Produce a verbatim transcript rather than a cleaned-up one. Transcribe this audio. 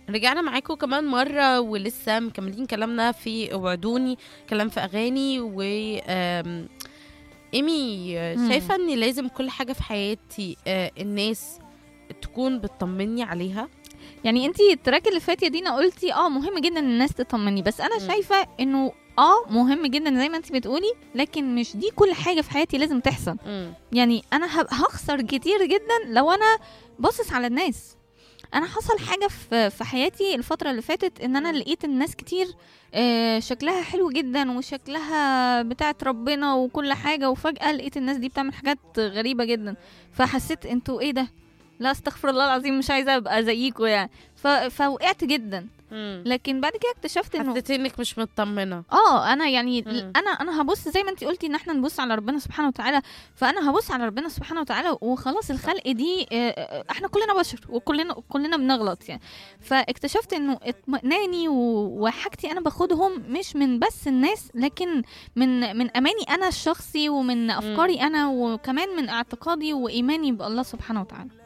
رجعنا معاكم كمان مرة ولسه مكملين كلامنا في وعدوني، كلام في أغاني. و آم، إيمي، مم. شايفة إن لازم كل حاجة في حياتي آه، الناس تكون بتطمني عليها. يعني انتي التراك اللي فات يا دينا قلتي اه مهم جدا ان الناس تطمني، بس انا مم. شايفه انه اه مهم جدا زي ما انتي بتقولي، لكن مش دي كل حاجه في حياتي لازم تحصل. مم. يعني انا هب- هخسر كتير جدا لو انا باصص على الناس. انا حصل حاجه في في حياتي الفتره اللي فاتت، ان انا مم. لقيت الناس كتير آه، شكلها حلو جدا وشكلها بتاعت ربنا وكل حاجه، وفجاه لقيت الناس دي بتعمل حاجات غريبه جدا. فحسيت انتوا ايه ده؟ لا استغفر الله العظيم، مش عايزه ابقى زيكوا يعني. ف... فوقعت جدا. مم. لكن بعد كده اكتشفت انه حسيت إنك مش مطمنة. اه انا يعني ال- مم. انا انا هبص زي ما انتي قلتي ان احنا نبص على ربنا سبحانه وتعالى. فانا هبص على ربنا سبحانه وتعالى وخلاص. صح. الخلق دي آه، آه، احنا كلنا بشر وكلنا كلنا بنغلط يعني. فاكتشفت انه اطمئناني و- وحاجتي انا باخدهم مش من بس الناس، لكن من من اماني انا الشخصي، ومن مم. افكاري انا، وكمان من اعتقادي وايماني بالله سبحانه وتعالى.